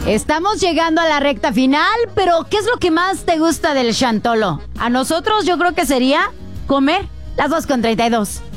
Estamos llegando a la recta final, pero ¿qué es lo que más te gusta del Chantolo? A nosotros yo creo que sería comer. Las 2:32.